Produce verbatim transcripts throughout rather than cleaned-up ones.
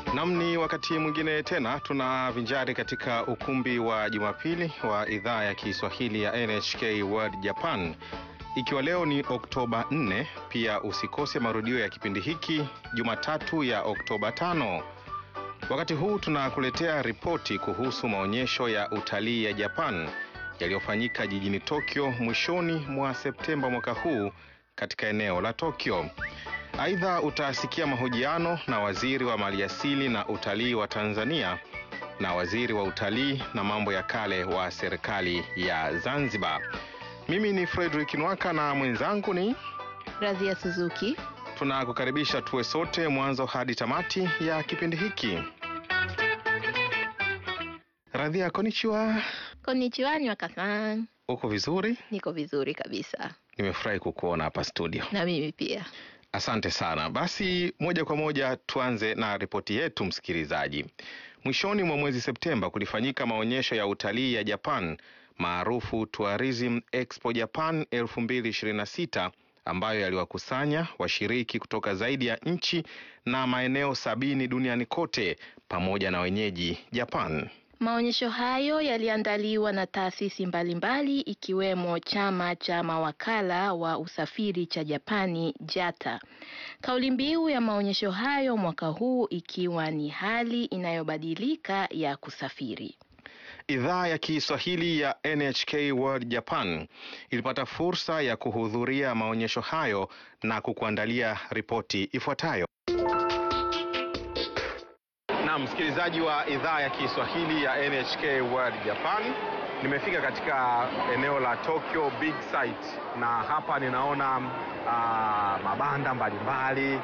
Namni wakati mwingine tena tunavinjari katika ukumbi wa Jumapili wa idhaa ya Kiswahili ya N H K World Japan. Ikiwa leo ni Oktoba nne, pia usikose marudio ya kipindi hiki Jumatatu ya Oktoba tano. Wakati huu tunakuletea ripoti kuhusu maonyesho ya utalii ya Japan yaliyofanyika jijini Tokyo mwishoni mwa Septemba mwaka huu katika eneo la Tokyo. Aidha utasikia mahojiano na waziri wa maliasili na utalii wa Tanzania na waziri wa utalii na mambo ya kale wa serikali ya Zanzibar. Mimi ni Frederick Nwaka na mwenzangu ni Razia Suzuki. Tunakukaribisha tuwe sote mwanzo hadi tamati ya kipindi hiki. Razia, konnichiwa. Konnichiwa Nwaka-san. Uko vizuri? Niko vizuri kabisa. Nimefurahi kukuona hapa studio. Na mimi pia. Asante sana. Basi moja kwa moja tuanze na ripoti yetu, msikilizaji. Mwishoni mwa mwezi Septemba kulifanyika maonyesho ya utalii ya Japan maarufu Tourism Expo Japan elfu mbili ishirini na sita, ambayo yaliwakusanya washiriki kutoka zaidi ya nchi na maeneo sabini duniani kote pamoja na wenyeji Japan. Maonyesho hayo yaliandaliwa na taasisi mbalimbali ikiwemo chama cha mawakala wa usafiri cha Japani JATA. Kauli mbiu ya maonyesho hayo mwaka huu ikiwa ni hali inayobadilika ya kusafiri. Idhaa ya Kiswahili ya N H K World Japan ilipata fursa ya kuhudhuria maonyesho hayo na kukuandalia ripoti ifuatayo. Na msikilizaji wa idhaa ya Kiswahili ya N H K World Japan, nimefika katika eneo la Tokyo Big Sight, na hapa ninaona uh, mabanda mbalimbali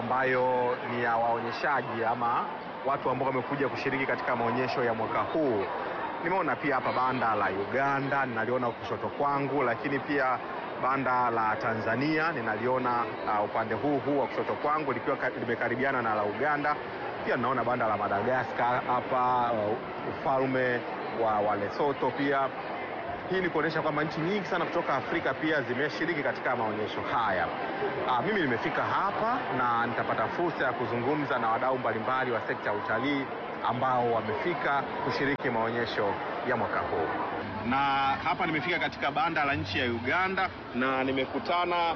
ambayo ni ya waonyeshaji ama watu ambao wamekuja kushiriki katika maonyesho ya mwaka huu. Nimeona pia hapa banda la Uganda ninaliona kushoto kwangu, lakini pia banda la Tanzania ninaliona uh, upande huu huu wa kushoto kwangu likiwa limekaribiana na la Uganda. Pia naona banda la Madagascar hapa, uh, ufalme wa, wa Lesotho pia. Hii ni kuonesha kwamba nchi nyingi sana kutoka Afrika pia zimeshiriki katika maonyesho haya. Uh, mimi nimefika hapa na nitapata fursa ya kuzungumza na wadau mbalimbali wa sekta ya utalii ambao wamefika kushiriki maonyesho ya mwaka huu. Na hapa nimefika katika banda la nchi ya Uganda na nimekutana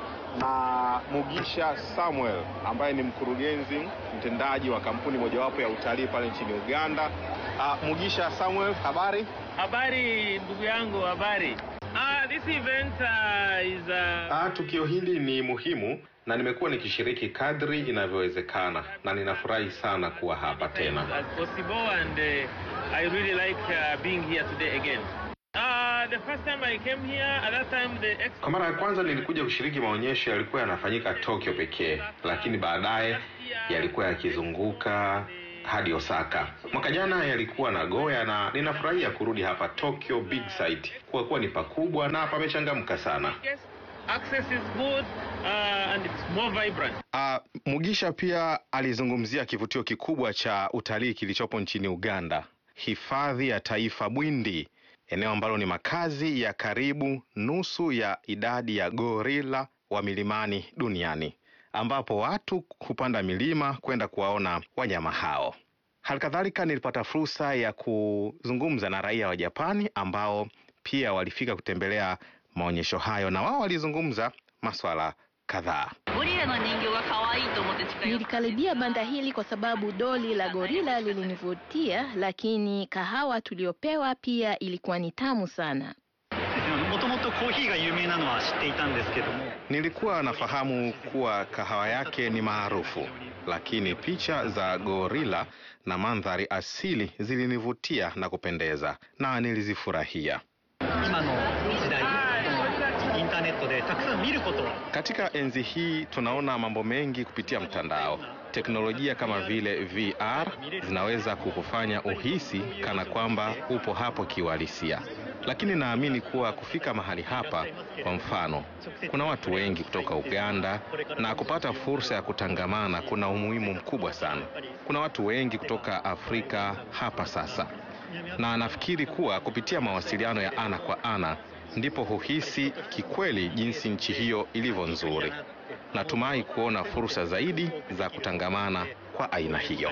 na Mugisha Samuel ambaye ni mkurugenzi mtendaji wa kampuni mojawapo ya utalii pale nchini Uganda. Uh, Mugisha Samuel, habari? Habari ndugu yangu, habari. Ah, this event uh, is uh... Ah, tukio hili ni muhimu na nimekuwa nikishiriki kadri inavyowezekana na ninafurahi sana kuwa hapa tena. As possible and uh, I really like uh, being here today again. Uh, the first time I came here, at that time the expo... Kwa mara ya kwanza nilikuja kushiriki maonyesho yalikuwa yanafanyika Tokyo pekee, lakini baadaye yalikuwa yakizunguka hadi Osaka. Mwaka jana yalikuwa Nagoya na ninafurahia kurudi hapa Tokyo Big Sight kwa kuwa ni pakubwa na pamechangamka sana. Access is good uh, and it's more vibrant. Uh, Mugisha pia alizungumzia kivutio kikubwa cha utalii kilichopo nchini Uganda, hifadhi ya taifa Bwindi, eneo ambalo ni makazi ya karibu nusu ya idadi ya gorila wa milimani duniani, ambapo watu hupanda milima kwenda kuwaona wanyama hao. Halikadhalika nilipata fursa ya kuzungumza na raia wa Japani ambao pia walifika kutembelea maonyesho hayo, na wao walizungumza masuala kadhaa. Nilikaribia banda hili kwa sababu doli la gorila lilinivutia, lakini kahawa tuliopewa pia ilikuwa ni tamu sana. Nilikuwa nafahamu kuwa kahawa yake ni maarufu, lakini picha za gorila na mandhari asili zilinivutia na kupendeza na nilizifurahia. Katika enzi hii tunaona mambo mengi kupitia mtandao. Teknolojia kama vile V R zinaweza kukufanya uhisi kana kwamba upo hapo kiuhalisia. Lakini naamini kuwa kufika mahali hapa, kwa mfano, kuna watu wengi kutoka Uganda na kupata fursa ya kutangamana kuna umuhimu mkubwa sana. Kuna watu wengi kutoka Afrika hapa sasa. Na nafikiri kuwa kupitia mawasiliano ya ana kwa ana ndipo huhisi kikweli jinsi nchi hiyo ilivyo nzuri. Natumai kuona fursa zaidi za kutangamana kwa kwa aina hiyo.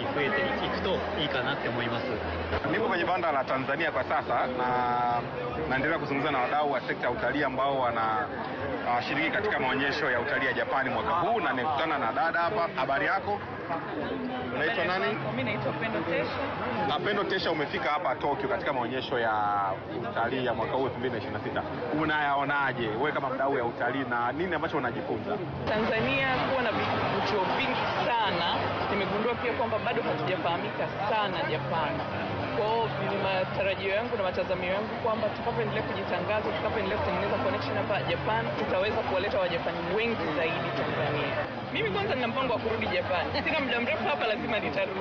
Nipo kwenye banda la Tanzania kwa sasa na naendelea kuzungumza na wadau wa sekta ya utalii ambao wana uh, shiriki katika maonyesho ya utalii ya Japani mwaka huu, na nimekutana na dada hapa. Habari yako? Unaitwa nani? Mimi naitwa Pendo Tesha. Pendo Tesha, umefika hapa Tokyo katika maonyesho ya utalii ya mwaka huu elfu mbili na ishirini na sita. Unayaonaje wewe kama mdau ya utalii na nini ambacho unajifunza? Tanzania kuwa na vivutio vingi sana. Nimegundua pia kwamba bado hatujafahamika sana Japan. Kwa hiyo ni matarajio yangu na matazamio yangu kwamba tutakapoendelea kujitangaza, tutakapoendelea kutengeneza connection hapa Japan, tutaweza kuwaleta Wajapani wengi zaidi Tanzania. Mimi kwanza nina mpango wa kurudi Japan. Sina muda mrefu hapa, lazima nitarudi.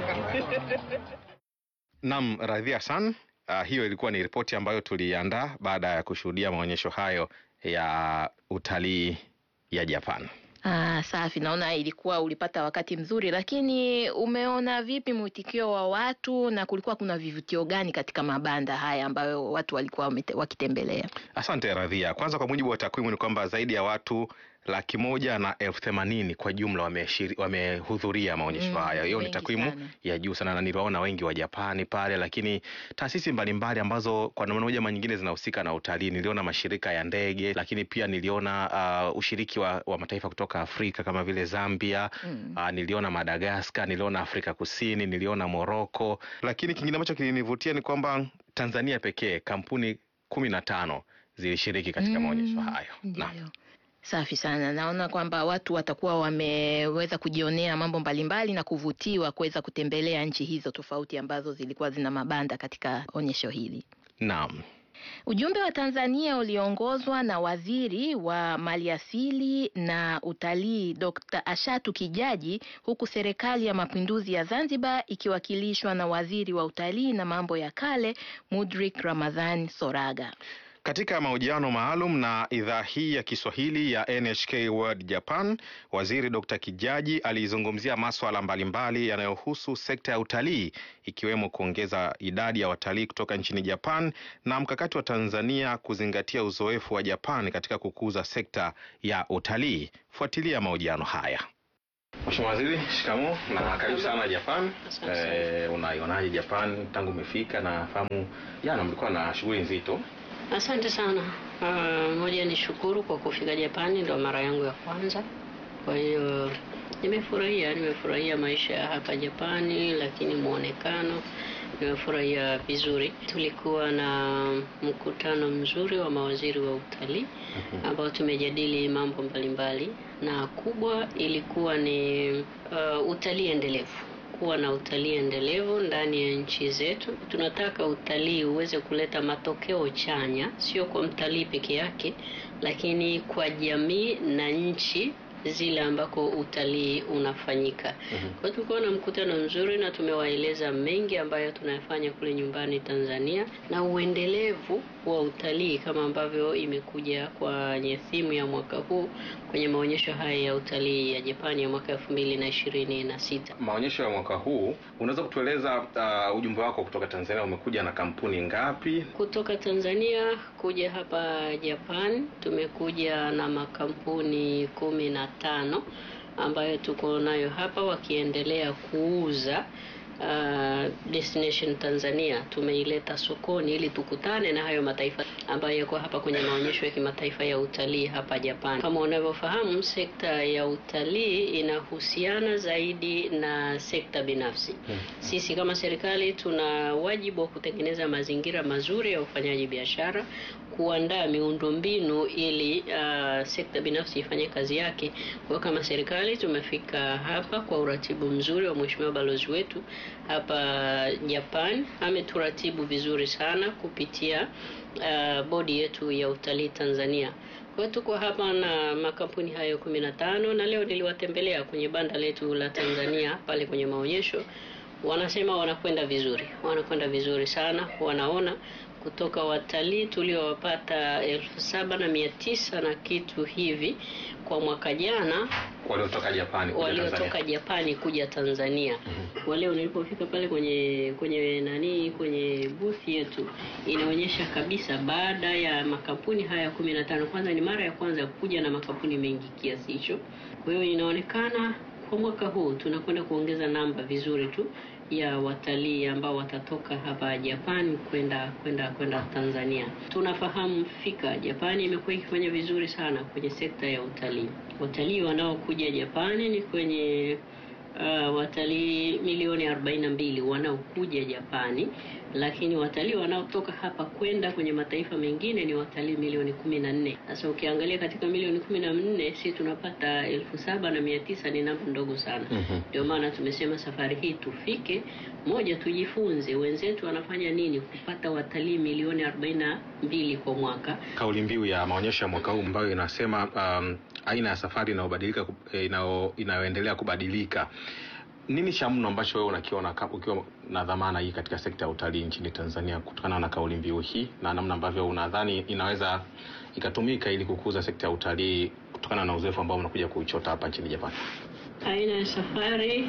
Naam, Radhia san, uh, hiyo ilikuwa ni ripoti ambayo tuliandaa baada ya kushuhudia maonyesho hayo ya utalii ya Japan. Ah, safi. Naona ilikuwa ulipata wakati mzuri, lakini umeona vipi mwitikio wa watu na kulikuwa kuna vivutio gani katika mabanda haya ambayo watu walikuwa wakitembelea? Asante Radhia. Kwanza, kwa mujibu wa takwimu ni kwamba zaidi ya watu laki moja na elfu themanini kwa jumla wamehudhuria maonyesho haya. Hiyo ni takwimu ya juu sana, na niliwaona wengi wa Japani pale, lakini taasisi mbalimbali ambazo kwa namna moja ama nyingine zinahusika na utalii. Niliona mashirika ya ndege, lakini pia niliona uh, ushiriki wa, wa mataifa kutoka Afrika kama vile Zambia, mm. uh, niliona Madagascar, niliona Afrika Kusini, niliona Morocco. Lakini kingine ambacho kilinivutia ni kwamba Tanzania pekee kampuni kumi na tano zilishiriki katika mm. maonyesho hayo. Naam. Safi sana. Naona kwamba watu watakuwa wameweza kujionea mambo mbalimbali na kuvutiwa kuweza kutembelea nchi hizo tofauti ambazo zilikuwa zina mabanda katika onyesho hili. Naam. Ujumbe wa Tanzania uliongozwa na Waziri wa Maliasili na Utalii Dokta Ashatu Kijaji, huku Serikali ya Mapinduzi ya Zanzibar ikiwakilishwa na Waziri wa Utalii na Mambo ya Kale Mudrik Ramadhan Soraga. Katika mahojiano maalum na idhaa hii ya Kiswahili ya N H K World Japan, Waziri Dokta Kijaji alizungumzia masuala mbalimbali yanayohusu sekta ya utalii, ikiwemo kuongeza idadi ya watalii kutoka nchini Japan na mkakati wa Tanzania kuzingatia uzoefu wa Japan katika kukuza sekta ya utalii. Fuatilia mahojiano haya. Mheshimiwa Waziri, shikamoo na karibu sana Japan. Eh, unaionaje Japan tangu umefika? Na fahamu jana mlikuwa na shughuli nzito. Asante sana. Uh, moja ni shukuru kwa kufika Japani, ndio mara yangu ya kwanza. Kwa hiyo nimefurahia, nimefurahia maisha ya hapa Japani, lakini muonekano nimefurahia vizuri. Tulikuwa na mkutano mzuri wa mawaziri wa utalii ambao tumejadili mambo mbalimbali, na kubwa ilikuwa ni uh, utalii endelevu. Kuwa na utalii endelevu ndani ya nchi zetu. Tunataka utalii uweze kuleta matokeo chanya, sio kwa mtalii peke yake, lakini kwa jamii na nchi zile ambako utalii unafanyika. Mm-hmm. Kwa tulikuwa na mkutano mzuri na tumewaeleza mengi ambayo tunayafanya kule nyumbani Tanzania na uendelevu wa utalii kama ambavyo imekuja kwenye theme ya mwaka huu kwenye maonyesho haya ya utalii ya Japani ya mwaka elfu mbili na ishirini na sita. Maonyesho ya mwaka huu, unaweza kutueleza uh, ujumbe wako kutoka Tanzania? Umekuja na kampuni ngapi? Kutoka Tanzania kuja hapa Japan tumekuja na makampuni kumi na tano ambayo tuko nayo hapa wakiendelea kuuza. Uh, Destination Tanzania tumeileta sokoni ili tukutane na hayo mataifa ambayo yako hapa kwenye maonyesho ya kimataifa ya utalii hapa Japan. Kama unavyofahamu, sekta ya utalii inahusiana zaidi na sekta binafsi. Hmm. Sisi kama serikali tuna wajibu wa kutengeneza mazingira mazuri ya ufanyaji biashara, kuandaa miundombinu ili uh, sekta binafsi ifanye kazi yake. Kwa kama serikali tumefika hapa kwa uratibu mzuri wa Mheshimiwa Balozi wetu hapa Japan. Ameturatibu vizuri sana kupitia uh, bodi yetu ya utalii Tanzania. Kwa tuko hapa na makampuni hayo kumi na tano, na leo niliwatembelea kwenye banda letu la Tanzania pale kwenye maonyesho. Wanasema wanakwenda vizuri, wanakwenda vizuri sana. Wanaona kutoka watalii tuliowapata elfu saba na mia tisa na kitu hivi kwa mwaka jana waliotoka Japani kuja Tanzania. Waliotoka Japani kuja Tanzania. Mm-hmm. Wale nilipofika pale kwenye kwenye nani kwenye booth yetu, inaonyesha kabisa baada ya makampuni haya kumi na tano, kwanza ni mara ya kwanza kuja na makampuni mengi kiasi hicho. Kwa hiyo inaonekana kwa mwaka huu tunakwenda kuongeza namba vizuri tu ya watalii ambao watatoka hapa Japan kwenda kwenda kwenda Tanzania. Tunafahamu fika Japan imekuwa ikifanya vizuri sana kwenye sekta ya utalii. Watalii wanaokuja Japan ni kwenye Uh, watalii milioni arobaini na mbili wanaokuja Japani, lakini watalii wanaotoka hapa kwenda kwenye mataifa mengine ni watalii milioni kumi na nne. Sasa ukiangalia katika milioni kumi na nne, si tunapata elfu saba na mia tisa, ni namba ndogo sana. Ndio mm-hmm. maana tumesema safari hii tufike moja, tujifunze wenzetu wanafanya nini kupata watalii milioni arobaini na mbili kwa mwaka. Kauli mbiu ya maonyesho ya mwaka huu ambayo inasema um, aina ya safari inayobadilika inao inayoendelea kubadilika. Nini cha mno ambacho wewe unakiona ukiwa na dhamana hii katika sekta ya utalii nchini Tanzania kutokana na kauli mbiu hii, na namna ambavyo unadhani inaweza ikatumika ili kukuza sekta ya utalii kutokana na uzoefu ambao unakuja kuichota hapa nchini Japan? Aina ya safari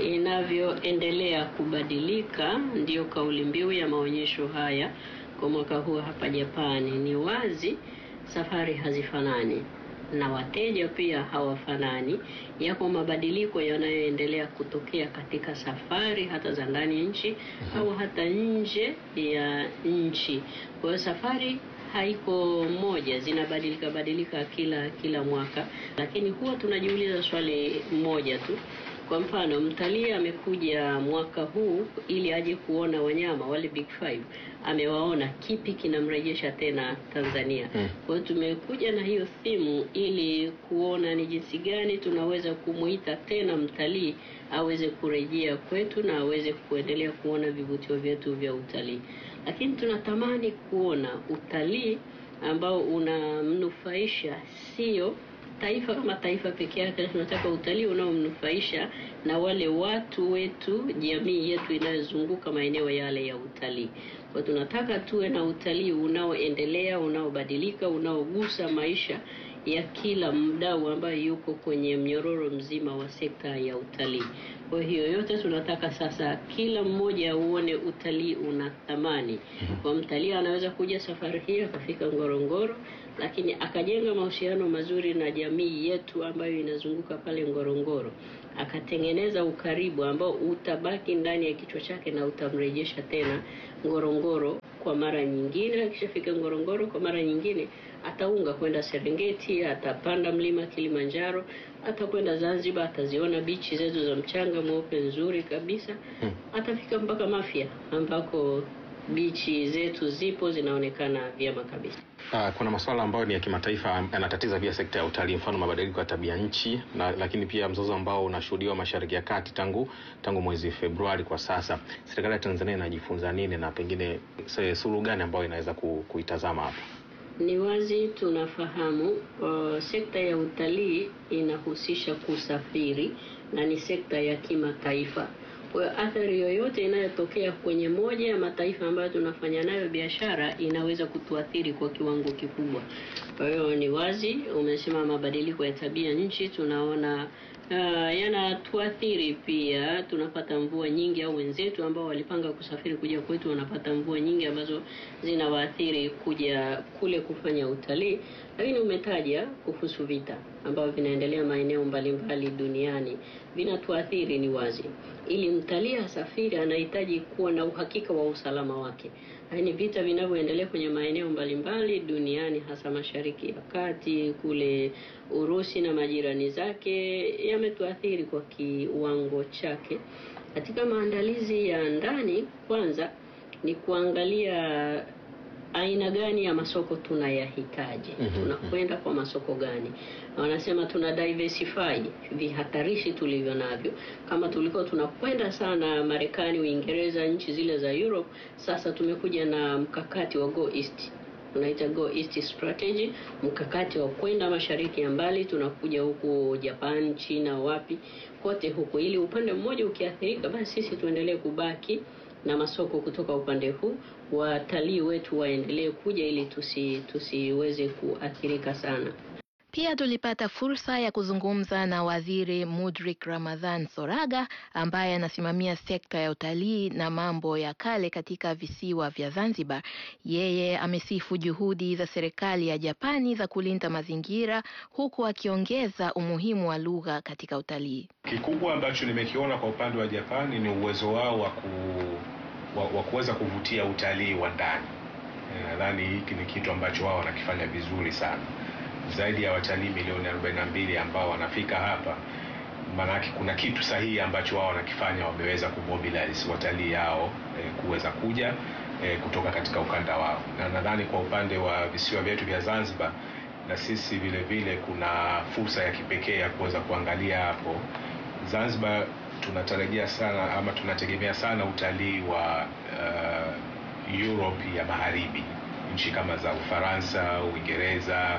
inavyoendelea kubadilika ndiyo kauli mbiu ya maonyesho haya kwa mwaka huu hapa Japani. Ni wazi safari hazifanani na wateja pia hawafanani. Yako mabadiliko yanayoendelea kutokea katika safari hata za ndani ya nchi mm-hmm. au hata nje ya nchi. Kwa hiyo safari haiko moja, zinabadilika badilika kila kila mwaka, lakini huwa tunajiuliza swali moja tu. Kwa mfano, mtalii amekuja mwaka huu ili aje kuona wanyama wale big five, amewaona, kipi kinamrejesha tena Tanzania? Hmm. Kwa hiyo tumekuja na hiyo theme ili kuona ni jinsi gani tunaweza kumuita tena mtalii aweze kurejea kwetu na aweze kuendelea kuona vivutio vyetu vya utalii. Lakini tunatamani kuona utalii ambao unamnufaisha sio taifa kama taifa pekee yake. Tunataka utalii unaomnufaisha na wale watu wetu, jamii yetu inayozunguka maeneo yale ya utalii. Kwa tunataka tuwe na utalii unaoendelea, unaobadilika, unaogusa maisha ya kila mdau ambaye yuko kwenye mnyororo mzima wa sekta ya utalii. Kwa hiyo yote tunataka sasa kila mmoja uone utalii una thamani. Kwa mtalii anaweza kuja safari hii akafika Ngorongoro, lakini akajenga mahusiano mazuri na jamii yetu ambayo inazunguka pale Ngorongoro, akatengeneza ukaribu ambao utabaki ndani ya kichwa chake na utamrejesha tena Ngorongoro kwa mara nyingine. Akishafika Ngorongoro kwa mara nyingine ataunga kwenda Serengeti, atapanda mlima Kilimanjaro, atakwenda Zanzibar, ataziona bichi zetu za mchanga mweupe nzuri kabisa. Hmm. Atafika mpaka Mafia ambako bichi zetu zipo zinaonekana vyema kabisa. Uh, kuna masuala ambayo ni ya kimataifa yanatatiza pia sekta ya utalii, mfano mabadiliko ya tabia nchi, na lakini pia mzozo ambao unashuhudiwa Mashariki ya Kati tangu tangu mwezi Februari kwa sasa. Serikali ya Tanzania inajifunza nini na pengine suluhu gani ambayo inaweza ku, kuitazama hapa? Ni wazi tunafahamu uh, sekta ya utalii inahusisha kusafiri na ni sekta ya kimataifa. Kwa athari yoyote inayotokea kwenye moja ya mataifa ambayo tunafanya nayo biashara inaweza kutuathiri kwa kiwango kikubwa. Kwa hiyo ni wazi, umesema mabadiliko ya tabia nchi, tunaona uh, yanatuathiri pia. Tunapata mvua nyingi, au wenzetu ambao walipanga kusafiri kuja kwetu wanapata mvua nyingi ambazo zinawaathiri kuja kule kufanya utalii. Lakini umetaja kuhusu vita ambao vinaendelea maeneo mbalimbali duniani, vinatuathiri ni wazi. Ili mtalii asafiri anahitaji kuwa na uhakika wa usalama wake. Yaani vita vinavyoendelea kwenye maeneo mbalimbali duniani, hasa Mashariki ya Kati, kule Urusi na majirani zake, yametuathiri kwa kiwango chake. Katika maandalizi ya ndani, kwanza ni kuangalia aina gani ya masoko tunayahitaji. Mm-hmm. Tunakwenda kwa masoko gani? Wanasema tuna diversify vihatarishi tulivyo navyo. Kama tulikuwa tunakwenda sana Marekani, Uingereza, nchi zile za Europe, sasa tumekuja na mkakati wa Go East. Tunaita Go East strategy, mkakati wa kwenda mashariki ya mbali, tunakuja huku Japan, China, wapi, kote huku, ili upande mmoja ukiathirika basi sisi tuendelee kubaki na masoko kutoka upande huu, watalii wetu waendelee kuja ili tusi tusiweze kuathirika sana. Pia tulipata fursa ya kuzungumza na Waziri Mudrik Ramadhan Soraga ambaye anasimamia sekta ya utalii na mambo ya kale katika visiwa vya Zanzibar. Yeye amesifu juhudi za serikali ya Japani za kulinda mazingira huku akiongeza umuhimu wa lugha katika utalii. Kikubwa ambacho nimekiona kwa upande wa Japani ni uwezo wao wa ku, wa, wa kuweza kuvutia utalii wa ndani. Nadhani hiki ni kitu ambacho wao wanakifanya vizuri sana. Zaidi ya watalii milioni arobaini na mbili ambao wanafika hapa, maana kuna kitu sahihi ambacho wao wanakifanya, wameweza kumobilize watalii hao e, kuweza kuja e, kutoka katika ukanda wao. Na nadhani kwa upande wa visiwa vyetu vya Zanzibar na sisi vile vile kuna fursa ya kipekee ya kuweza kuangalia hapo. Zanzibar tunatarajia sana ama tunategemea sana utalii wa uh, Europe ya Magharibi, nchi kama za Ufaransa, Uingereza,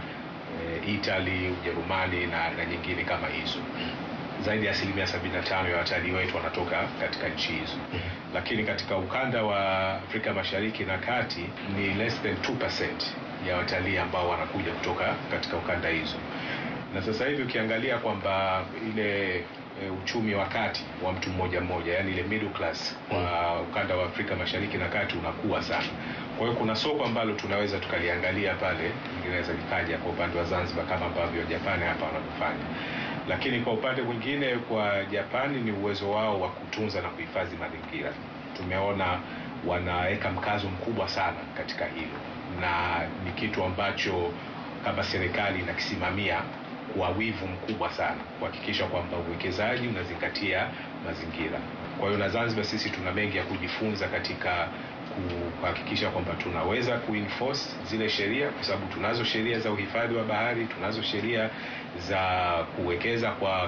Italy, Ujerumani na, na nyingine kama hizo. Zaidi ya asilimia sabini na tano ya watalii wetu wanatoka katika nchi hizo. Lakini katika ukanda wa Afrika Mashariki na Kati ni less than two percent ya watalii ambao wanakuja kutoka katika ukanda hizo. Na sasa hivi ukiangalia kwamba ile e, uchumi wa kati wa mtu mmoja mmoja, yani ile middle class wa ukanda wa Afrika Mashariki na Kati unakuwa sana. Kwa hiyo kuna soko ambalo tunaweza tukaliangalia pale, inaweza likaja kwa upande wa Zanzibar kama ambavyo Japani hapa wanafanya. Lakini kwa upande mwingine kwa Japani ni uwezo wao wa kutunza na kuhifadhi mazingira. Tumeona wanaweka mkazo mkubwa sana katika hilo, na ni kitu ambacho kama serikali inakisimamia kwa wivu mkubwa sana kuhakikisha kwamba uwekezaji unazingatia mazingira. Kwa hiyo na Zanzibar sisi tuna mengi ya kujifunza katika kuhakikisha kwamba tunaweza kuenforce zile sheria, kwa sababu tunazo sheria za uhifadhi wa bahari, tunazo sheria za kuwekeza kwa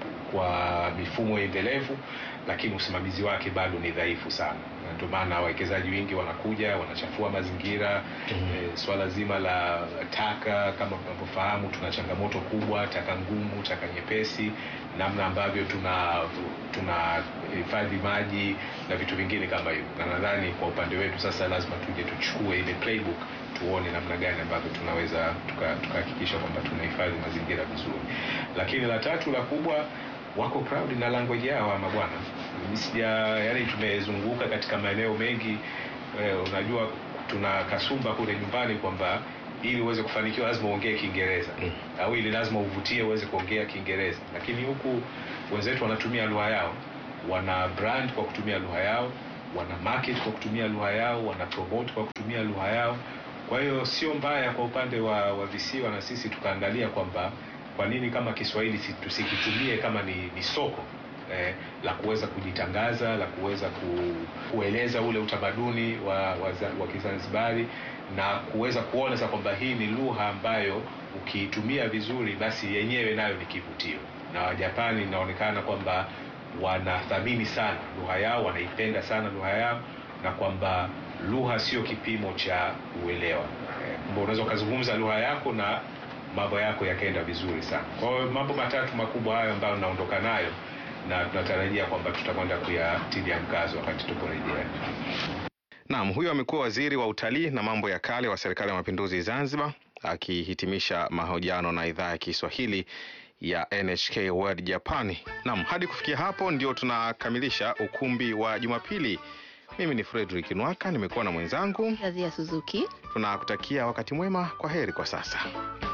kwa mifumo endelevu, lakini usimamizi wake bado ni dhaifu sana. Ndio maana wawekezaji wengi wanakuja wanachafua mazingira. Mm-hmm. E, swala zima la taka kama tunavyofahamu tuna changamoto kubwa, taka ngumu, taka nyepesi, namna ambavyo tuna tuna hifadhi maji na vitu vingine kama hivyo. Na nadhani kwa upande wetu sasa lazima tuje tuchukue ile playbook, tuone namna gani ambavyo tunaweza tukahakikisha tuka kwamba tunahifadhi mazingira vizuri. Lakini la tatu la kubwa, wako proud na language yao ama bwana. Nisija, yani tumezunguka katika maeneo mengi, eh, unajua tuna kasumba kule nyumbani kwamba ili uweze kufanikiwa lazima uongee Kiingereza. Mm. Au ili lazima uvutie uweze kuongea Kiingereza. Lakini huku wenzetu wanatumia lugha yao, wana brand kwa kutumia lugha yao, wana market kwa kutumia lugha yao, wana promote kwa kutumia lugha yao. Kwa hiyo sio mbaya kwa upande wa, wa visiwa na sisi tukaangalia kwamba kwa nini kama Kiswahili tusikitumie kama ni, ni soko eh, la kuweza kujitangaza, la kuweza ku, kueleza ule utamaduni wa, wa, wa Kizanzibari, na kuweza kuona sasa kwamba hii ni lugha ambayo ukiitumia vizuri basi yenyewe nayo ni kivutio. Na Wajapani inaonekana kwamba wanathamini sana lugha yao, wanaipenda sana lugha yao, na kwamba lugha sio kipimo cha uelewa. Eh, unaweza kuzungumza lugha yako na mambo yako yakaenda vizuri sana. Kwa hiyo mambo matatu makubwa hayo ambayo naondoka nayo, na tunatarajia kwamba tutakwenda kuyatilia mkazo wakati tuporejea. Naam, huyo amekuwa waziri wa utalii na mambo ya kale wa Serikali ya Mapinduzi Zanzibar, akihitimisha mahojiano na idhaa ya Kiswahili ya N H K World Japan. Naam, hadi kufikia hapo ndio tunakamilisha ukumbi wa Jumapili. Mimi ni Frederick Nwaka, nimekuwa na mwenzangu Kazia Suzuki. Tunakutakia wakati mwema, kwa heri kwa sasa.